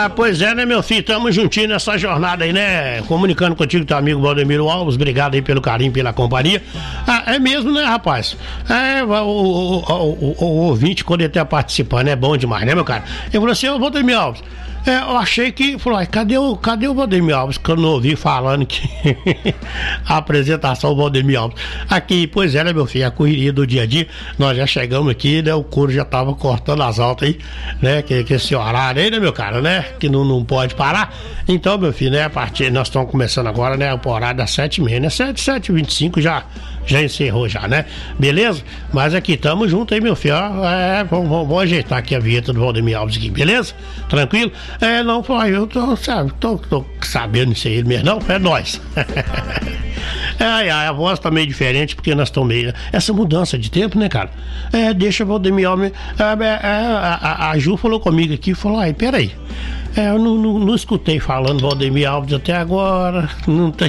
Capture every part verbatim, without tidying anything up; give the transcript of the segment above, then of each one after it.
Ah, pois é, né, meu filho? Tamo juntinho nessa jornada aí, né? Comunicando contigo, teu amigo Valdemiro Alves. Obrigado aí pelo carinho, pela companhia. Ah, é mesmo, né, rapaz? É, o, o, o, o, o ouvinte, quando ele tá participando, é bom demais, né, meu cara? Eu falei assim, ô Valdemiro Alves, é, eu achei que. Falou, cadê o, cadê o Valdemiro Alves? Que eu não ouvi falando que a apresentação do Valdemiro Alves. Aqui, pois é, né, meu filho? A correria do dia a dia. Nós já chegamos aqui, né? O couro já tava cortando as altas aí, né? Que, que esse horário aí, né, meu cara, né? Que não, não pode parar. Então, meu filho, né? A partir. Nós estamos começando agora, né? O horário das sete e meia, né? sete, sete e vinte e cinco já. Já encerrou já, né? Beleza? Mas aqui, tamo junto aí, meu filho. É, vamos, vamos ajeitar aqui a vinheta do Valdemiro Alves aqui, beleza? Tranquilo? É, não, pô, eu tô, sabe, tô, tô sabendo isso aí mesmo, não? É nóis. Ai, ai, a voz tá meio diferente porque nós estamos meio. Essa mudança de tempo, né, cara? É, deixa o Valdemiro Alves. É, é, a, a, a Ju falou comigo aqui e falou: ai, peraí. É, eu não, não, não escutei falando Valdemiro Alves até agora. Não tem.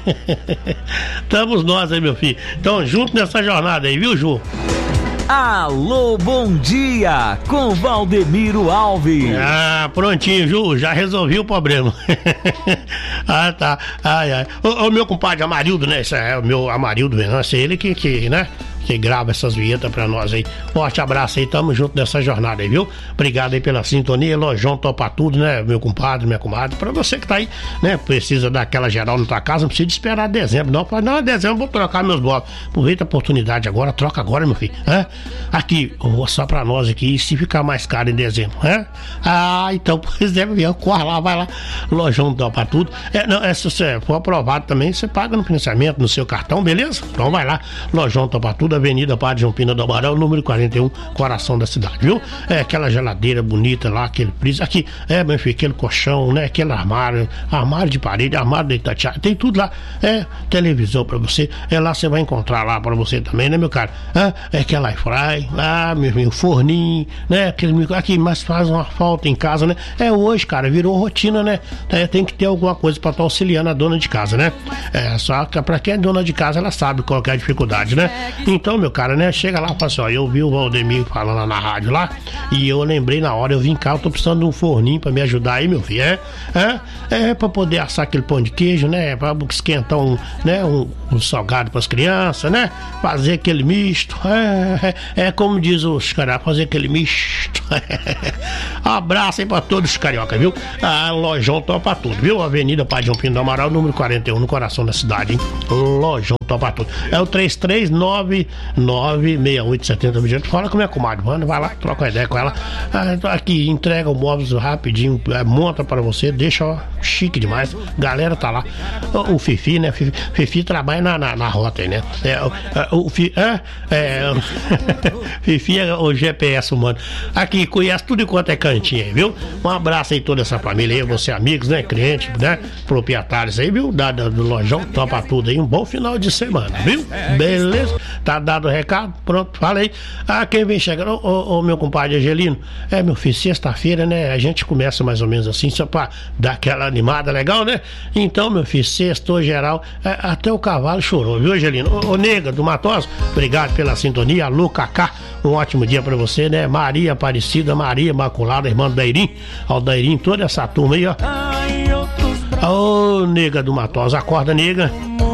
Estamos nós aí, meu filho. Então, junto nessa jornada aí, viu, Ju? Alô, bom dia, com Valdemiro Alves. Ah, prontinho, Ju, já resolvi o problema. Ah, tá. Ai, ai. O, o meu compadre Amarildo, né? Esse é o meu Amarildo Venâncio, ele que, que, né? Que grava essas vinhetas pra nós aí. Forte abraço aí, tamo junto nessa jornada aí, viu? Obrigado aí pela sintonia, Lojão topa tudo, né? Meu compadre, minha comadre, pra você que tá aí, né? Precisa daquela geral na tua casa, não precisa de esperar dezembro, não. Fala, não, dezembro, vou trocar meus blocos. Aproveita a oportunidade agora, troca agora, meu filho. Hã? Aqui, só pra nós aqui, se ficar mais caro em dezembro, hã? Ah, então, pois é, meu, corre lá, vai lá. Lojão topa tudo. É, não, é, se você for aprovado também, você paga no financiamento, no seu cartão, beleza? Então vai lá, Lojão topa tudo, Avenida Padre João Pina do Amaral, número quarenta e um, coração da cidade, viu? É aquela geladeira bonita lá, aquele freezer, aqui, é, meu filho, aquele colchão, né? Aquele armário, armário de parede, armário de Itatiaia, tem tudo lá, é, televisão pra você, é lá você vai encontrar lá pra você também, né, meu cara? É, é aquela airfry, lá, meu filho, forninho, né? Aquele, aqui, mas faz uma falta em casa, né? É, hoje, cara, virou rotina, né? É, tem que ter alguma coisa pra estar auxiliando a dona de casa, né? É, só que pra quem é dona de casa, ela sabe qual que é a dificuldade, né? Então, meu cara, né? Chega lá e fala assim, ó, eu vi o Valdemiro falando lá na rádio lá, e eu lembrei na hora, eu vim cá, eu tô precisando de um forninho pra me ajudar aí, meu filho, é? É, é pra poder assar aquele pão de queijo, né? Pra esquentar um, né? Um, um salgado pras crianças, né? Fazer aquele misto, é, é, é como diz os caras, fazer aquele misto. Abraço aí pra todos os carioca, viu? A Lojão topa tudo, viu? Avenida Padre João Pina do Amaral, número quarenta e um, no coração da cidade, hein? Lojão topa tudo. É o três três nove nove seis oito sete zero. Fala com minha comadre, mano, vai lá, troca uma ideia com ela. Ah, aqui, entrega o móveis rapidinho, é, monta pra você, deixa, ó, chique demais. Galera tá lá. O, o Fifi, né? Fifi, Fifi trabalha na, na, na rota aí, né? É, o, o Fifi, é, é, Fifi é o G P S humano. Aqui, conhece tudo enquanto é cantinho aí, viu? Um abraço aí toda essa família aí, você amigos, né? Clientes, né? Proprietários aí, viu? Da, da, do Lojão, topa tudo aí. Um bom final de semana, viu? Beleza? Tá dado o recado? Pronto, falei. Ah, quem vem chegando? Ô, ô, ô, meu compadre Angelino. É, meu filho, sexta-feira, né? A gente começa mais ou menos assim, só pra dar aquela animada legal, né? Então, meu filho, sextou geral. É, até o cavalo chorou, viu, Angelino? Ô, ô Nega do Matoso, obrigado pela sintonia. Alô, Cacá, um ótimo dia pra você, né? Maria Aparecida, Maria Imaculada, irmã do Dairim, Aldairim, toda essa turma aí, ó. Ô, Nega do Matoso, acorda, nega.